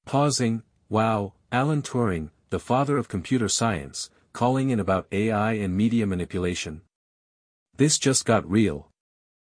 Pausing, wow, Alan Turing, the father of computer science, calling in about AI and media manipulation. This just got real,